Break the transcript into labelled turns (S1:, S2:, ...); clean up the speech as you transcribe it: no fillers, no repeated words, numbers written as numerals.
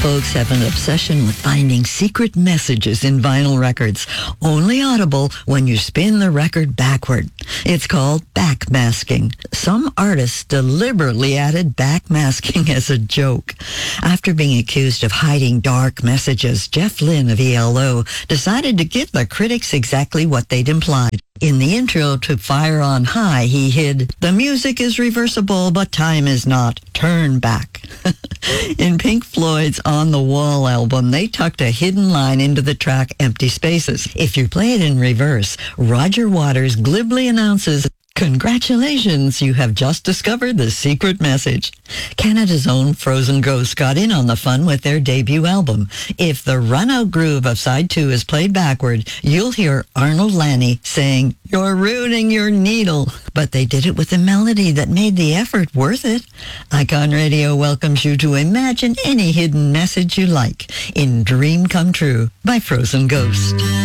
S1: Folks have an obsession with finding secret messages in vinyl records, only audible when you spin the record backward. It's called backmasking. Some artists deliberately added backmasking as a joke. After being accused of hiding dark messages, Jeff Lynne of ELO decided to give the critics exactly what they'd implied. In the intro to Fire on High, he hid, "The music is reversible, but time is not. Turn back." In Pink Floyd's On the Wall album, they tucked a hidden line into the track Empty Spaces. If you play it in reverse, Roger Waters glibly announces, "Congratulations, you have just discovered the secret message." Canada's own Frozen Ghost got in on the fun with their debut album. If the run-out groove of side 2 is played backward, you'll hear Arnold Lanni saying, "You're ruining your needle." But they did it with a melody that made the effort worth it. Icon Radio welcomes you to imagine any hidden message you like in Dream Come True by Frozen Ghost.